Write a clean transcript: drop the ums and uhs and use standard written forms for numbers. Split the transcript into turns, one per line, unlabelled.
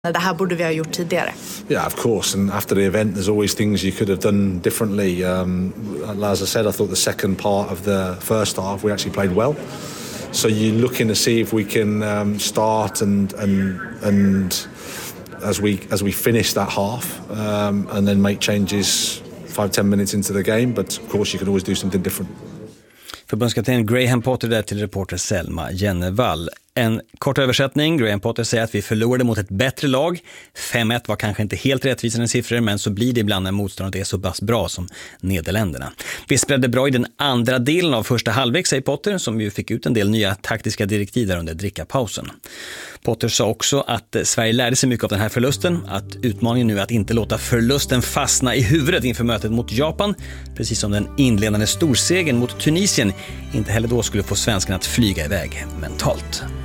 Det här borde vi ha gjort tidigare.
Yeah, of course. And after the event, there's always things you could have done differently. As I said, I thought the second part of the first half we actually played well. So you're looking to see if we can start and as we finish that half and then make changes 5-10 minutes into the game. But of course, you can always do something different.
Förbundskapten Graham Potter där till reporter Selma Jennevall. En kort översättning. Graham Potter säger att vi förlorade mot ett bättre lag. 5-1 var kanske inte helt rättvisande siffror, men så blir det ibland när motståndet är så pass bra som Nederländerna. Vi spelade bra i den andra delen av första halvlek, säger Potter, som ju fick ut en del nya taktiska direktiv där under drickapausen. Potter sa också att Sverige lärde sig mycket av den här förlusten, att utmaningen nu är att inte låta förlusten fastna i huvudet inför mötet mot Japan, precis som den inledande storsegern mot Tunisien inte heller då skulle få svenskarna att flyga iväg mentalt.